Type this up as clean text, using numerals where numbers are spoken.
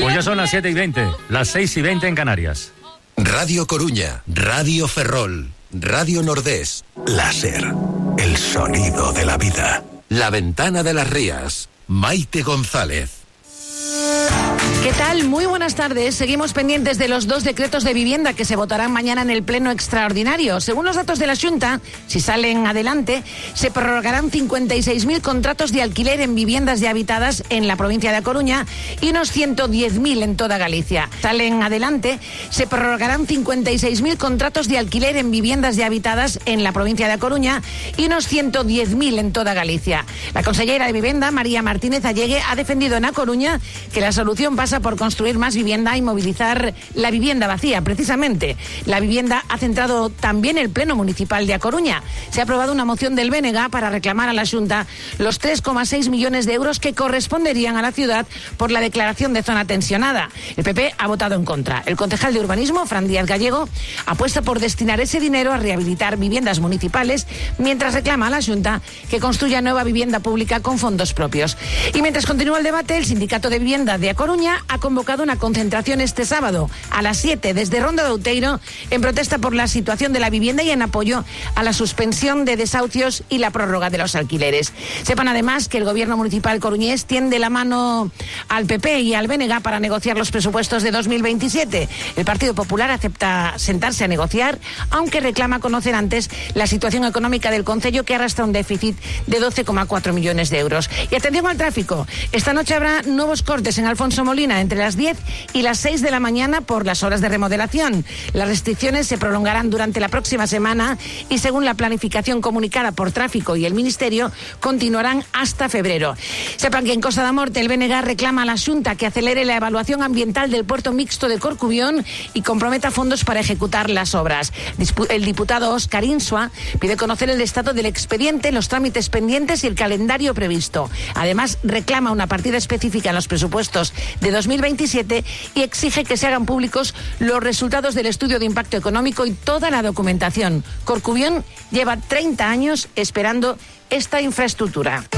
Pues ya son las 7:20, las 6:20 en Canarias. Radio Coruña, Radio Ferrol, Radio Nordés, Láser, el sonido de la vida. La Ventana de las Rías, Maite González. ¿Qué tal? Muy buenas tardes. Seguimos pendientes de los 2 decretos de vivienda que se votarán mañana en el Pleno Extraordinario. Según los datos de la Xunta, si salen adelante, se prorrogarán 56.000 contratos de alquiler en viviendas ya habitadas en la provincia de A Coruña y unos 110.000 en toda Galicia. Salen adelante, se prorrogarán 56.000 contratos de alquiler en viviendas ya habitadas en la provincia de A Coruña y unos 110.000 en toda Galicia. La consellera de Vivienda, María Martínez Allegue, ha defendido en A Coruña que la solución pasa por construir más vivienda y movilizar la vivienda vacía. Precisamente, la vivienda ha centrado también el Pleno Municipal de A Coruña. Se ha aprobado una moción del BNG para reclamar a la Xunta los 3,6 millones de euros que corresponderían a la ciudad por la declaración de zona tensionada. El PP ha votado en contra. El concejal de Urbanismo, Fran Díaz Gallego, apuesta por destinar ese dinero a rehabilitar viviendas municipales, mientras reclama a la Xunta que construya nueva vivienda pública con fondos propios. Y mientras continúa el debate, el Sindicato de Vivienda de A Coruña ha convocado una concentración este sábado a las 7 desde Ronda de Outeiro en protesta por la situación de la vivienda y en apoyo a la suspensión de desahucios y la prórroga de los alquileres. Sepan además que el gobierno municipal coruñés tiende la mano al PP y al BNG para negociar los presupuestos de 2027. El Partido Popular acepta sentarse a negociar, aunque reclama conocer antes la situación económica del concello, que arrastra un déficit de 12,4 millones de euros. Y atención al tráfico. Esta noche habrá nuevos cortes en Alfonso Molina entre las 10 y las 6 de la mañana por las obras de remodelación. Las restricciones se prolongarán durante la próxima semana y, según la planificación comunicada por Tráfico y el Ministerio, continuarán hasta febrero. Sepan que en Costa da Morte el BNG reclama a la Xunta que acelere la evaluación ambiental del puerto mixto de Corcubión y comprometa fondos para ejecutar las obras. El diputado Óscar Insua pide conocer el estado del expediente, los trámites pendientes y el calendario previsto. Además, reclama una partida específica en los presupuestos de 2027 y exige que se hagan públicos los resultados del estudio de impacto económico y toda la documentación. Corcubión lleva 30 años esperando esta infraestructura.